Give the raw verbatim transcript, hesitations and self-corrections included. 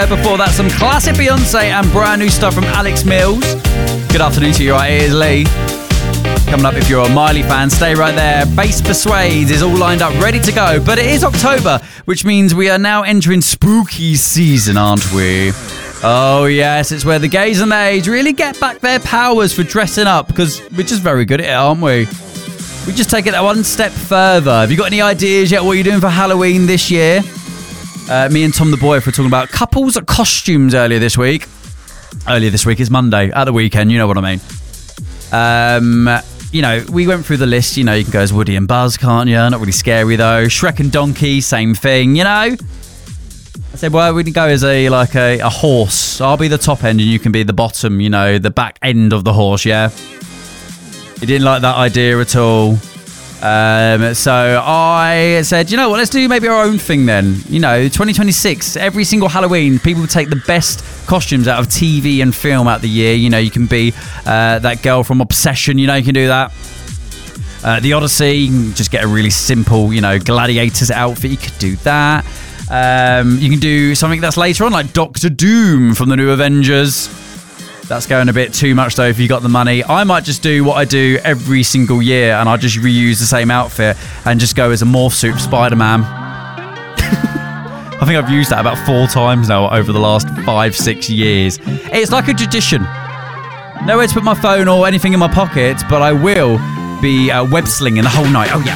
Before that, some classic Beyonce and brand new stuff from Alex Mills. Good afternoon to you, right? It is Lee. Coming up, if you're a Miley fan, stay right there. Bass Persuades is all lined up, ready to go. But it is October, which means we are now entering spooky season, aren't we? Oh, yes, it's where the gays and theys really get back their powers for dressing up, because we're just very good at it, aren't we? We just take it one step further. Have you got any ideas yet what you're doing for Halloween this year? Uh, me and Tom the Boy were talking about couples costumes earlier this week. Earlier this week is Monday, at the weekend, you know what I mean. Um, you know, we went through the list. You know, you can go as Woody and Buzz, can't you? Not really scary though. Shrek and Donkey, same thing, you know. I said, well, we can go as a like a, a horse. I'll be the top end and you can be the bottom, you know, the back end of the horse, yeah? You didn't like that idea at all. Um, so I said, you know what, let's do maybe our own thing then. You know, twenty twenty-six, every single Halloween, people take the best costumes out of T V and film out the year. You know, you can be uh, that girl from Obsession, you know, you can do that. Uh, the Odyssey, you can just get a really simple, you know, gladiator's outfit, you could do that. Um, you can do something that's later on, like Doctor Doom from the new Avengers. That's going a bit too much though if you got the money. I might just do what I do every single year and I just reuse the same outfit and just go as a morph suit Spider-Man. I think I've used that about four times now over the last five, six years. It's like a tradition. Nowhere to put my phone or anything in my pocket, but I will be uh, web slinging the whole night. Oh yeah.